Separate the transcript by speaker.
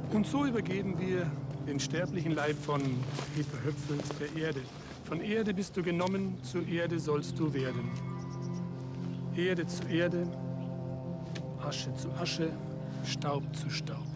Speaker 1: Und so übergeben wir den sterblichen Leib von Peter Höpfels der Erde. Von Erde bist du genommen, zur Erde sollst du werden. Erde zu Erde, Asche zu Asche, Staub zu Staub.